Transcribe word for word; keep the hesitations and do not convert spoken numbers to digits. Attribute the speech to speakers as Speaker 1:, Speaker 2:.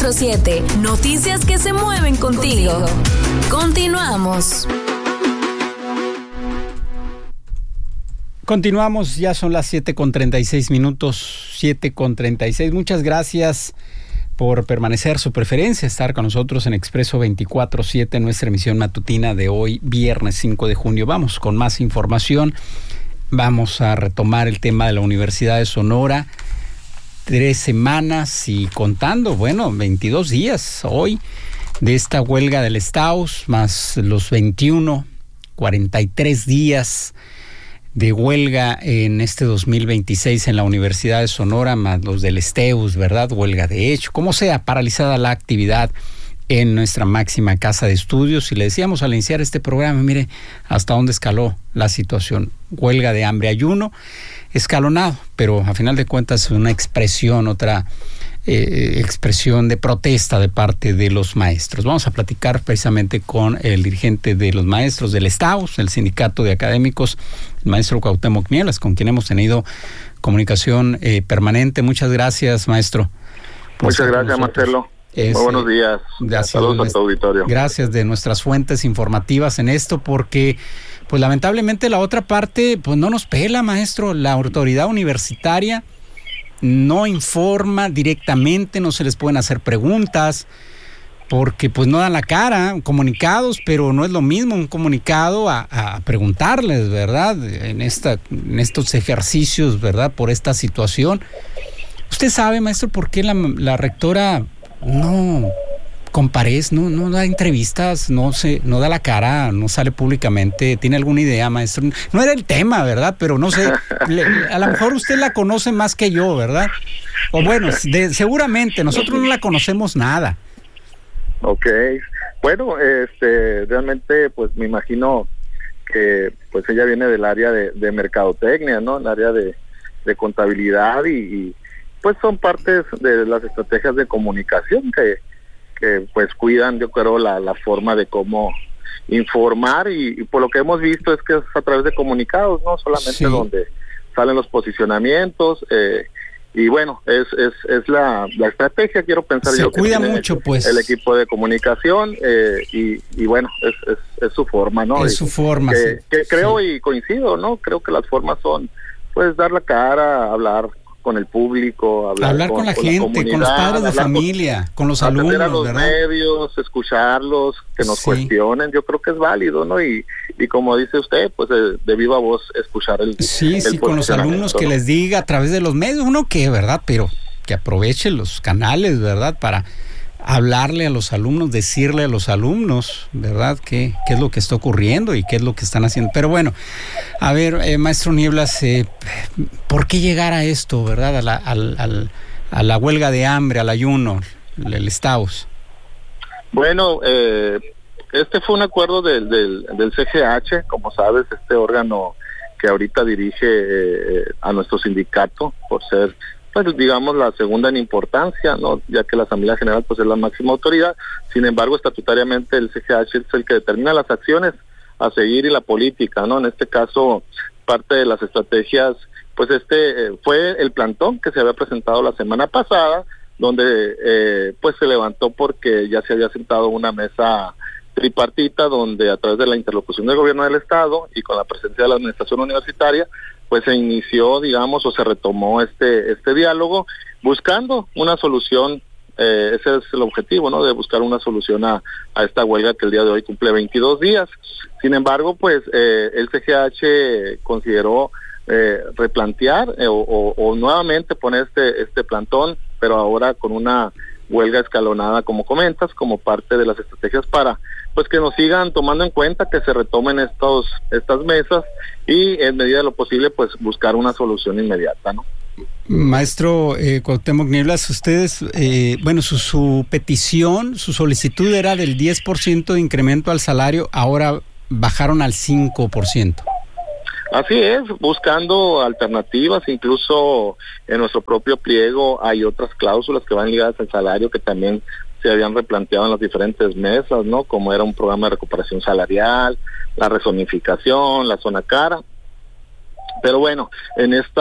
Speaker 1: cuatro siete. Noticias que se mueven contigo. Continuamos.
Speaker 2: Continuamos, ya son las siete con treinta y seis minutos, siete con treinta y seis. Muchas gracias por permanecer, su preferencia, estar con nosotros en Expreso veinticuatro siete, nuestra emisión matutina de hoy, viernes cinco de junio. Vamos con más información. Vamos a retomar el tema de la Universidad de Sonora. Tres semanas y contando, bueno, veintidós días hoy de esta huelga del Staus, más los veintiuno, cuarenta y tres días de huelga en este dos mil veintiséis en la Universidad de Sonora, más los del STEUS, ¿verdad? Huelga de hecho, como sea, paralizada la actividad en nuestra máxima casa de estudios. Y le decíamos al iniciar este programa, mire hasta dónde escaló la situación. Huelga de hambre, ayuno, escalonado, pero a final de cuentas es una expresión, otra eh, expresión de protesta de parte de los maestros. Vamos a platicar precisamente con el dirigente de los maestros del STAUS, el Sindicato de Académicos, el maestro Cuauhtémoc Nieblas, con quien hemos tenido comunicación eh, permanente. Muchas gracias, maestro.
Speaker 3: Muchas gracias, Marcelo. Es, Muy buenos días.
Speaker 2: Gracias,
Speaker 3: Saludos a tu auditorio.
Speaker 2: Gracias de nuestras fuentes informativas en esto, porque pues lamentablemente la otra parte pues no nos pela, maestro. La autoridad universitaria no informa directamente, no se les pueden hacer preguntas, porque pues no dan la cara, comunicados, pero no es lo mismo un comunicado a, a preguntarles, ¿verdad? En esta, en estos ejercicios, ¿verdad? Por esta situación. ¿Usted sabe, maestro, por qué la, la rectora no comparece, no, no da entrevistas, no se, no da la cara, no sale públicamente? ¿Tiene alguna idea, maestro? No era el tema, ¿verdad? Pero no sé, le, a lo mejor usted la conoce más que yo, ¿verdad? O bueno, de, seguramente, nosotros no la conocemos nada.
Speaker 3: Ok, bueno, este, realmente, pues me imagino que pues ella viene del área de, de mercadotecnia, ¿no? El área de, de contabilidad y, y pues son partes de las estrategias de comunicación que, que pues cuidan, yo creo, la, la forma de cómo informar y, y por lo que hemos visto es que es a través de comunicados, no solamente sí. Donde salen los posicionamientos, eh, y bueno, es es es la, la estrategia, quiero pensar
Speaker 2: se
Speaker 3: yo.
Speaker 2: Se cuida mucho,
Speaker 3: el,
Speaker 2: pues.
Speaker 3: El equipo de comunicación, eh, y, y bueno, es, es, es su forma, ¿no?
Speaker 2: Es
Speaker 3: y,
Speaker 2: su forma,
Speaker 3: que,
Speaker 2: sí.
Speaker 3: Que creo
Speaker 2: sí.
Speaker 3: y coincido, ¿no? Creo que las formas son, pues, dar la cara, hablar con el público, hablar,
Speaker 2: hablar con, con la con gente, la con los padres de familia, con, con los alumnos,
Speaker 3: a los
Speaker 2: ¿verdad?
Speaker 3: medios, escucharlos, que nos sí. cuestionen, yo creo que es válido, ¿no? Y, y como dice usted, pues de, de viva voz escuchar el
Speaker 2: Sí,
Speaker 3: el
Speaker 2: sí, con los alumnos, ¿no? Que les diga a través de los medios, uno que, ¿verdad? Pero que aproveche los canales, ¿verdad? Para hablarle a los alumnos, decirle a los alumnos, ¿verdad? ¿Qué, qué es lo que está ocurriendo y qué es lo que están haciendo? Pero bueno, a ver, eh, maestro Nieblas, eh, ¿por qué llegar a esto, verdad? A la, al, al, a la huelga de hambre, al ayuno, el STAUS.
Speaker 3: Bueno, eh, este fue un acuerdo del, del, del C G H, como sabes, este órgano que ahorita dirige eh, a nuestro sindicato, por ser, pues digamos, la segunda en importancia, ¿no? Ya que la Asamblea General pues es la máxima autoridad. Sin embargo, estatutariamente el C G H es el que determina las acciones a seguir y la política, ¿no? En este caso, parte de las estrategias, pues este eh, fue el plantón que se había presentado la semana pasada, donde eh, pues se levantó porque ya se había sentado una mesa tripartita donde a través de la interlocución del gobierno del estado y con la presencia de la administración universitaria pues se inició, digamos, o se retomó este este diálogo buscando una solución, eh, ese es el objetivo, ¿no? De buscar una solución a, a esta huelga que el día de hoy cumple veintidós días. Sin embargo, pues eh, el C G H consideró eh, replantear eh, o, o, o nuevamente poner este este plantón, pero ahora con una huelga escalonada, como comentas, como parte de las estrategias para pues que nos sigan tomando en cuenta, que se retomen estos estas mesas y en medida de lo posible pues buscar una solución inmediata, ¿no?
Speaker 2: Maestro eh, Cuauhtémoc Nieblas, ustedes, eh, bueno, su, su petición, su solicitud era del diez por ciento de incremento al salario, ahora bajaron al cinco por ciento.
Speaker 3: Así es, buscando alternativas, incluso en nuestro propio pliego hay otras cláusulas que van ligadas al salario que también se habían replanteado en las diferentes mesas, ¿no? Como era un programa de recuperación salarial, la rezonificación, la zona cara. Pero bueno, en esta